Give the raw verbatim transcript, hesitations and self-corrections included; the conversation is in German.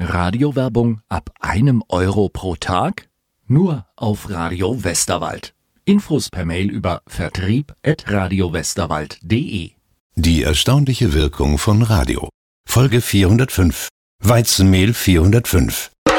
Radiowerbung ab einem Euro pro Tag? Nur auf Radio Westerwald. Infos per Mail über vertrieb at radiowesterwald punkt de. Die erstaunliche Wirkung von Radio. Folge vierhundertfünf. Weizenmehl vierhundertfünf.